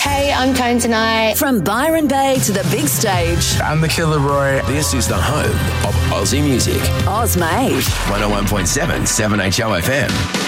Hey, I'm Tone Tonight. From Byron Bay to the big stage. I'm the Killer Roy. This is the home of Aussie music. Oz Made. 101.7 7HO FM.